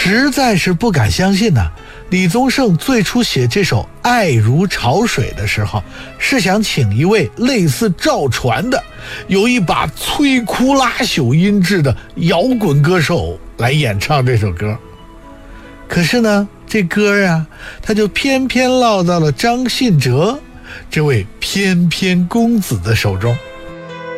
实在是不敢相信呐，李宗盛最初写这首《爱如潮水》的时候，是想请一位类似赵传的，有一把摧枯拉朽音质的摇滚歌手来演唱这首歌。可是呢，这歌啊，他就偏偏落到了张信哲这位翩翩公子的手中。